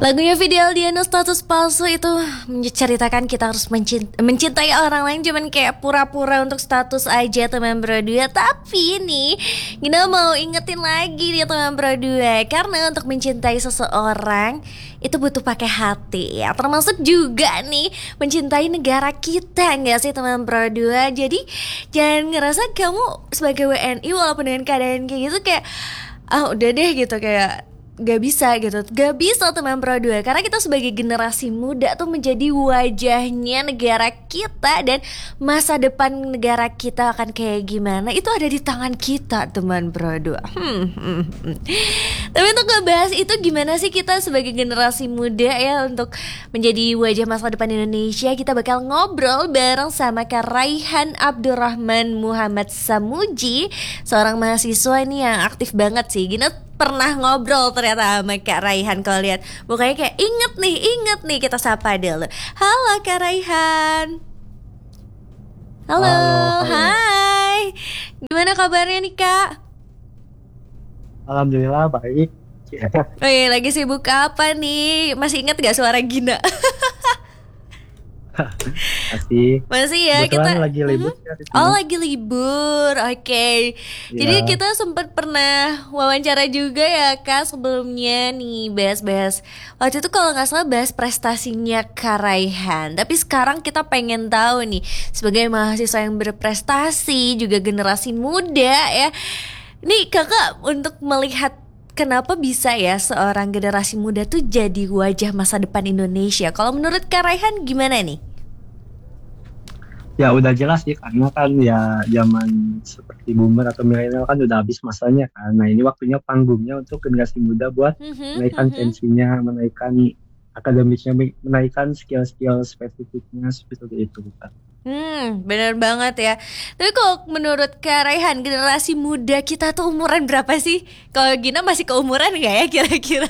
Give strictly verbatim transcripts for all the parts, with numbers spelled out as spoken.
Lagunya Fidel Diano Status Palsu itu menceritakan kita harus mencint- mencintai orang lain cuman kayak pura-pura untuk status aja teman berdua. Tapi nih Gina mau ingetin lagi nih teman berdua, karena untuk mencintai seseorang itu butuh pakai hati ya. Termasuk juga nih mencintai negara kita, gak sih teman berdua? Jadi jangan ngerasa kamu sebagai W N I walaupun dengan keadaan kayak gitu kayak ah udah deh gitu, kayak gak bisa gitu, gak bisa teman Pro dua. Karena kita sebagai generasi muda tuh menjadi wajahnya negara kita, dan masa depan negara kita akan kayak gimana itu ada di tangan kita teman Pro dua. hmm, hmm, hmm. Tapi untuk ngebahas itu gimana sih kita sebagai generasi muda ya untuk menjadi wajah masa depan Indonesia, kita bakal ngobrol bareng sama Kak Raihan Abdurrahman Muhammad Samuji, seorang mahasiswa ini yang aktif banget sih. Gina pernah ngobrol ternyata sama Kak Raihan. Kalau lihat mukanya kayak inget nih, inget nih. Kita sapa dulu. Halo Kak Raihan. Halo, Halo, halo. hai. Gimana kabarnya nih Kak? Alhamdulillah baik. Oh iya, lagi sibuk apa nih? Masih inget gak suara Gina? Masih. Masih ya Kebetulan kita. lagi libur Mhm. ya di sini. Oh lagi libur, oke. Jadi Ya, kita sempat pernah wawancara juga ya Kak sebelumnya nih, bahas-bahas waktu itu kalau nggak salah bahas prestasinya Kak Raihan. Tapi sekarang kita pengen tahu nih, sebagai mahasiswa yang berprestasi juga generasi muda ya, nih kakak untuk melihat kenapa bisa ya seorang generasi muda tuh jadi wajah masa depan Indonesia. Kalau menurut Kak Raihan gimana nih? ya udah jelas sih, karena kan ya zaman seperti boomer atau milenial kan udah habis masanya kan. Nah ini waktunya panggungnya untuk generasi muda buat Mhm, menaikkan mhm. tensinya, menaikkan akademiknya, menaikkan skill-skill spesifiknya seperti itu kan. Hmm, benar banget ya. Tapi kalau menurut Kak Raihan, generasi muda kita tuh umuran berapa sih? Kalau Gina masih keumuran nggak ya kira-kira?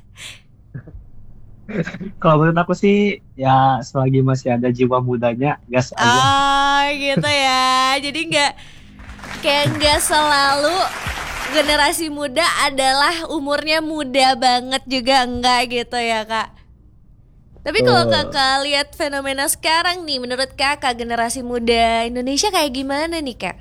Kalau menurut aku sih ya selagi masih ada jiwa mudanya, gas aja. Ah, gitu ya. Jadi nggak kayak nggak selalu generasi muda adalah umurnya muda banget juga enggak gitu ya Kak. Tapi kalau Tuh. kakak lihat fenomena sekarang nih, menurut kakak generasi muda Indonesia kayak gimana nih Kak?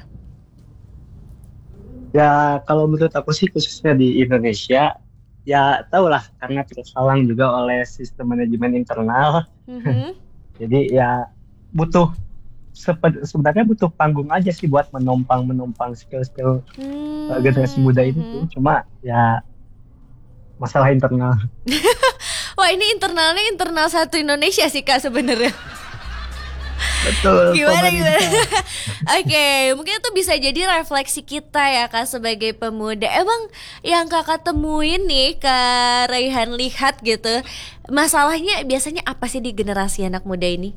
Ya, kalau menurut aku sih khususnya di Indonesia, ya tau lah karena tersalang juga oleh sistem manajemen internal. Mhm. Jadi ya butuh sepe- sebenarnya butuh panggung aja sih buat menompang menompang skill-skill uh, generasi Hmm, muda ini tuh. mhm. Cuma ya masalah internal. Wah ini internalnya internal satu Indonesia sih Kak sebenarnya. Betul, Gimana gimana? pemerintah. Oke, mungkin itu bisa jadi refleksi kita ya Kak sebagai pemuda. Emang yang Kakak temuin nih Kak Raihan lihat gitu, masalahnya biasanya apa sih di generasi anak muda ini?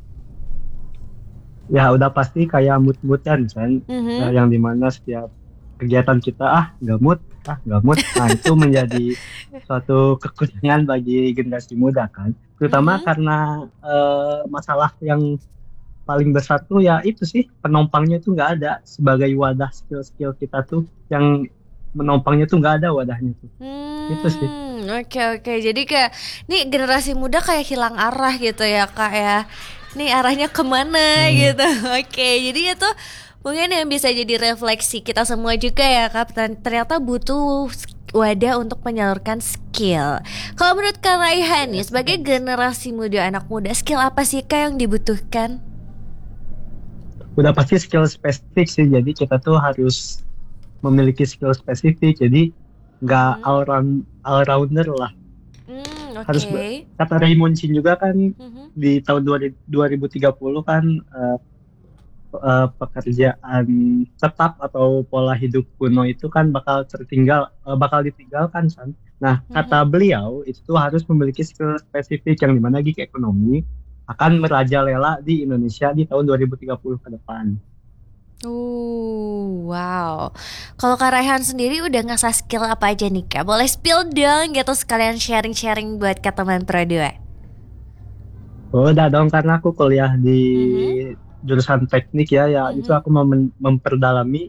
Ya udah pasti kayak mood-moodan kan, ya, Mhm. yang dimana setiap kegiatan kita ah nggak mood, ah nggak mood. Nah itu menjadi suatu kekurangan bagi generasi muda kan, terutama Mhm. karena eh, masalah yang paling besar tuh ya itu sih penompangnya tuh nggak ada sebagai wadah skill-skill kita tuh, yang menompangnya tuh nggak ada wadahnya tuh, itu sih. Hmm, oke oke. Jadi kayak nih generasi muda kayak hilang arah gitu ya Kak ya. Nih arahnya kemana Hmm. gitu. Oke, jadi itu mungkin yang bisa jadi refleksi kita semua juga ya Kak. Ter- Ternyata butuh sk- wadah untuk menyalurkan skill. Kalau menurut Kak Raihan nih, Yes, sebagai yes. generasi muda anak muda, skill apa sih Kak yang dibutuhkan? Udah pasti skill spesifik sih, jadi kita tuh harus memiliki skill spesifik, jadi nggak Mhm. all round all rounder lah. Hmm, Harus oke. be- kata Raymond Chin juga kan, Mhm. di tahun dua ribu tiga puluh kan, eh, eh, pekerjaan tetap atau pola hidup kuno itu kan bakal tertinggal, eh, bakal ditinggalkan kan. Nah, kata Mhm. beliau itu tuh harus memiliki skill spesifik yang dimana gig ekonomi akan merajalela di Indonesia di tahun dua ribu tiga puluh ke depan. Uh, wow. Kalau Kak Raihan sendiri udah ngasah skill apa aja nih Kak? Boleh spill dong gitu sekalian sharing-sharing buat ke teman Pro dua. Oh, udah dong, karena aku kuliah di Mhm, jurusan teknik ya, ya itu mhm, aku mem- memperdalami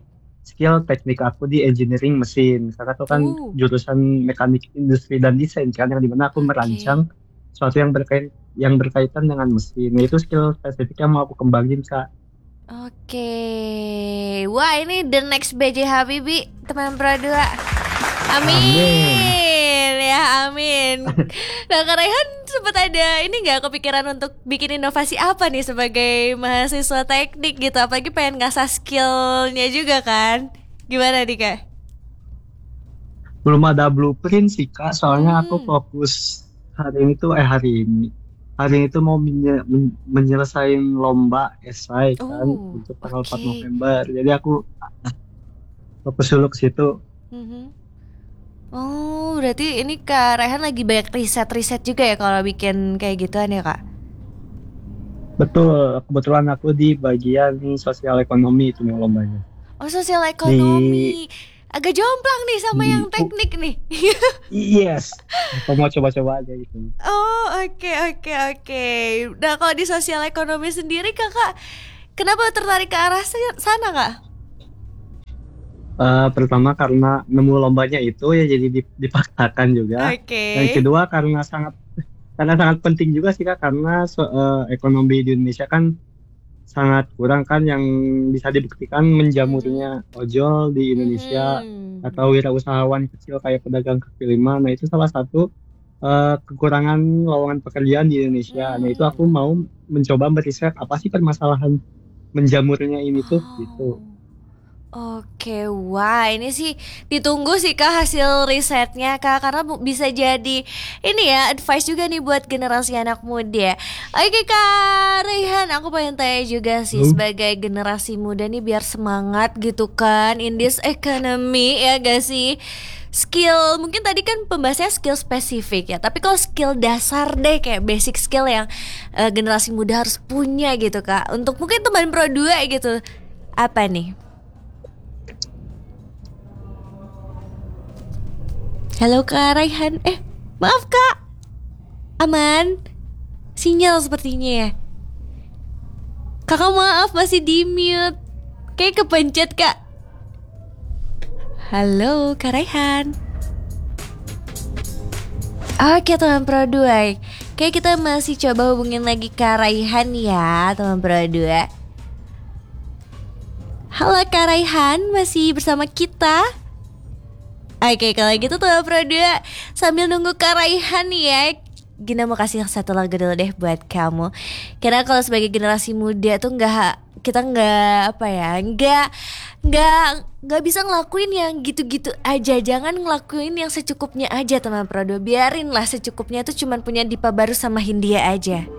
skill teknik aku di engineering mesin, karena itu kan Oh, jurusan mekanik industri dan desain kan, yang dimana aku oke. merancang sesuatu yang berkait yang berkaitan dengan mesin. Nah, itu skill spesifik yang mau aku kembangin kak. Oke. Wah, ini the next B J Habibie, teman Pro dua. Amin. Amin. Ya, amin. Nah, Kak Raihan sempat ada ini nggak kepikiran untuk bikin inovasi apa nih sebagai mahasiswa teknik gitu? Apalagi pengen ngasah skillnya juga kan? Gimana nih, Kak? Belum ada blueprint sih kak, soalnya aku Hmm. fokus hari ini tuh eh hari ini hari ini tuh mau menye- men- menyelesaikan lomba esai kan Oh, untuk tanggal empat oke. November. Jadi aku fokus dulu ke situ. Mhm. Oh, berarti ini Kak Rehan lagi banyak riset-riset juga ya kalau bikin kayak gituan ya, Kak? Betul, kebetulan aku di bagian sosial ekonomi itu nih lombanya. Oh, sosial Di ekonomi. Agak jomplang nih sama yang di uh, teknik nih. yes, aku mau coba-coba aja gitu. Oh, oke oke oke. Nah, kalau di sosial ekonomi sendiri Kakak kenapa tertarik ke arah sa- sana, Kak? Eh, pertama karena nemu lombanya itu ya jadi dip- dipaksakan juga. Oke. Yang kedua karena sangat karena sangat penting juga sih kak, karena so- eh, ekonomi di Indonesia kan sangat kurang kan yang bisa dibuktikan menjamurnya Mhm. ojol di Indonesia Mhm. atau wirausahawan kecil kayak pedagang kaki lima. Nah itu salah satu eh, kekurangan lowongan pekerjaan di Indonesia. Nah itu aku Hmm. mau mencoba meriset apa sih permasalahan menjamurnya ini tuh gitu. Oh. Oke, wah ini sih ditunggu sih Kak hasil risetnya Kak, karena bu- bisa jadi ini ya advice juga nih buat generasi anak muda. Oke Kak Rehan, aku pengen tanya juga sih Lalu, sebagai generasi muda nih biar semangat gitu kan in this economy ya gak sih? Skill mungkin tadi kan pembahasannya skill spesifik ya, tapi kalau skill dasar deh kayak basic skill yang eh, generasi muda harus punya gitu Kak. Untuk mungkin teman pro dua gitu. Apa nih? Halo Kak Raihan. Eh, maaf Kak. Aman. Sinyal sepertinya ya. Kakak maaf masih di mute. Kayak kepencet Kak. Halo Kak Raihan. Oke teman Pro dua. Kayak kita masih coba hubungin lagi Kak Raihan ya teman Pro dua. Halo Kak Raihan, masih bersama kita? Oke kalau gitu teman Pro dua, sambil nunggu Kak Raihan nih ya, Gina mau kasih satu lagu dulu deh buat kamu. Karena kalau sebagai generasi muda tuh nggak kita nggak apa ya nggak nggak nggak bisa ngelakuin yang gitu-gitu aja. Jangan ngelakuin yang secukupnya aja teman Pro dua. Biarin lah secukupnya tuh cuman punya Dipa Baru sama Hindia aja.